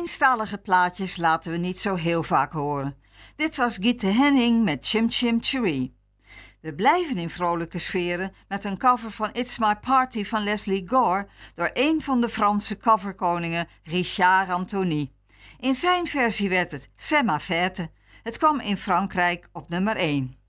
Nederlandstalige plaatjes laten we niet zo heel vaak horen. Dit was Gitte Henning met Chim Chim Cheree. We blijven in vrolijke sferen met een cover van It's My Party van Leslie Gore door een van de Franse coverkoningen, Richard Anthony. In zijn versie werd het C'est ma fête. Het kwam in Frankrijk op nummer 1.